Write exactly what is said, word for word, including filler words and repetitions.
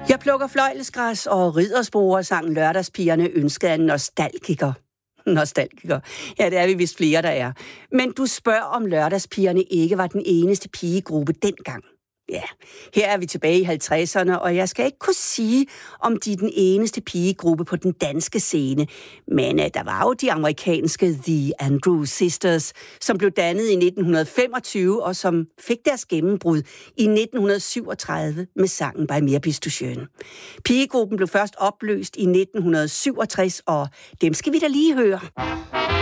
Jeg plukker fløjlesgræs og riddersporer, sang Lørdagspigerne, ønskede en nostalgiker. Nostalgiker. Ja, det er vi vist flere, der er. Men du spørger, om Lørdagspigerne ikke var den eneste pigegruppe dengang. Ja, her er vi tilbage i halvtredserne, og jeg skal ikke kunne sige, om de er den eneste pigegruppe på den danske scene. Men uh, der var jo de amerikanske The Andrews Sisters, som blev dannet i nitten femogtyve, og som fik deres gennembrud i nitten syvogtredive med sangen Bei mir bist du schön. Pigegruppen blev først opløst i nitten syvogtres, og dem skal vi da lige høre.